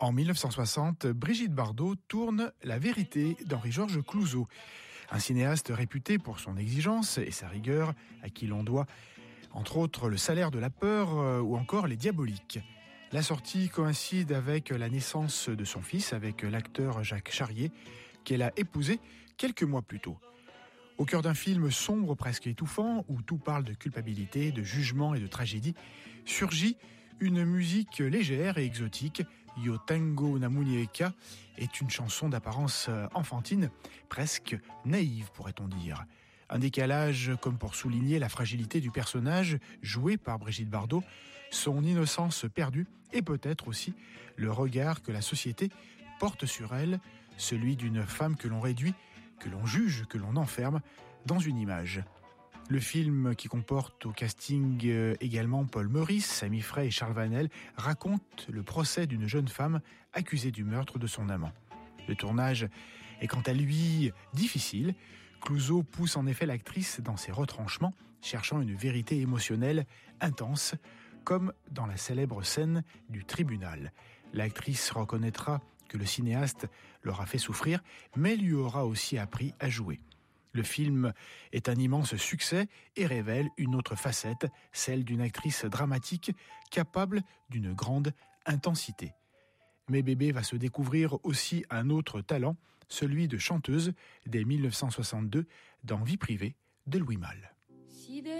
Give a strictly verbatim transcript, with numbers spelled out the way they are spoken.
En mille neuf cent soixante, Brigitte Bardot tourne La vérité d'Henri-Georges Clouzot, un cinéaste réputé pour son exigence et sa rigueur, à qui l'on doit, entre autres, Le salaire de la peur ou encore Les Diaboliques. La sortie coïncide avec la naissance de son fils avec l'acteur Jacques Charrier, qu'elle a épousé quelques mois plus tôt. Au cœur d'un film sombre, presque étouffant, où tout parle de culpabilité, de jugement et de tragédie, surgit une musique légère et exotique. Yo Tengo Namunieka est une chanson d'apparence enfantine, presque naïve pourrait-on dire. Un décalage comme pour souligner la fragilité du personnage joué par Brigitte Bardot, son innocence perdue et peut-être aussi le regard que la société porte sur elle, celui d'une femme que l'on réduit, que l'on juge, que l'on enferme dans une image. Le film, qui comporte au casting également Paul Meurice, Samy Frey et Charles Vanel, raconte le procès d'une jeune femme accusée du meurtre de son amant. Le tournage est quant à lui difficile. Clouzot pousse en effet l'actrice dans ses retranchements, cherchant une vérité émotionnelle intense, comme dans la célèbre scène du tribunal. L'actrice reconnaîtra que le cinéaste l'aura fait souffrir, mais lui aura aussi appris à jouer. Le film est un immense succès et révèle une autre facette, celle d'une actrice dramatique capable d'une grande intensité. Mais Bébé va se découvrir aussi un autre talent, celui de chanteuse dès mille neuf cent soixante-deux dans Vie privée de Louis Malle.